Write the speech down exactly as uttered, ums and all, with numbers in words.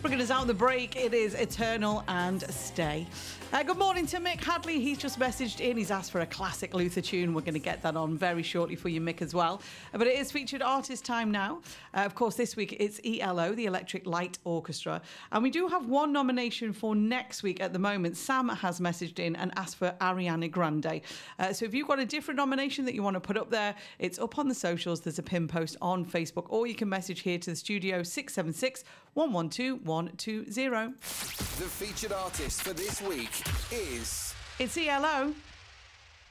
bringing us out on the break, it is Eternal and Stay. Uh, good morning to Mick Hadley. He's just messaged in. He's asked for a classic Luther tune. We're going to get that on very shortly for you, Mick, as well. Uh, but it is featured artist time now. Uh, of course, this week it's E L O, the Electric Light Orchestra. And we do have one nomination for next week at the moment. Sam has messaged in and asked for Ariana Grande. Uh, so if you've got a different nomination that you want to put up there, it's up on the socials. There's a pin post on Facebook, or you can message here to the studio six seven six, one one two, one two zero. The featured artist for this week is... It's E L O.